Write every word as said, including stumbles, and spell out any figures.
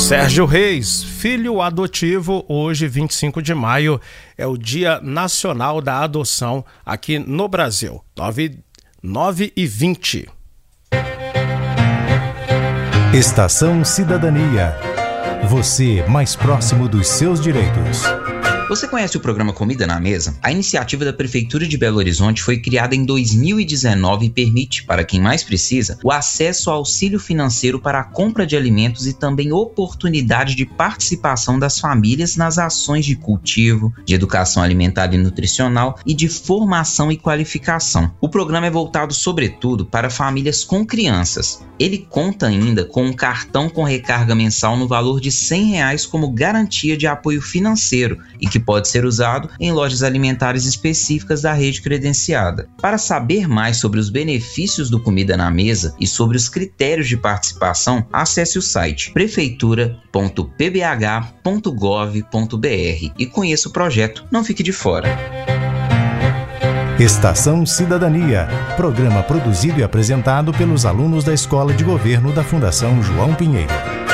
Sérgio Reis, filho adotivo, hoje, vinte e cinco de maio, é o Dia Nacional da Adoção aqui no Brasil. nove e vinte. Estação Cidadania. Você mais próximo dos seus direitos. Você conhece o programa Comida na Mesa? A iniciativa da Prefeitura de Belo Horizonte foi criada em dois mil e dezenove e permite, para quem mais precisa, o acesso ao auxílio financeiro para a compra de alimentos e também oportunidade de participação das famílias nas ações de cultivo, de educação alimentar e nutricional e de formação e qualificação. O programa é voltado sobretudo para famílias com crianças. Ele conta ainda com um cartão com recarga mensal no valor de cem reais como garantia de apoio financeiro e que pode ser usado em lojas alimentares específicas da rede credenciada. Para saber mais sobre os benefícios do Comida na Mesa e sobre os critérios de participação, acesse o site prefeitura ponto p b h ponto gov ponto b r e conheça o projeto. Não fique de fora. Estação Cidadania, programa produzido e apresentado pelos alunos da Escola de Governo da Fundação João Pinheiro.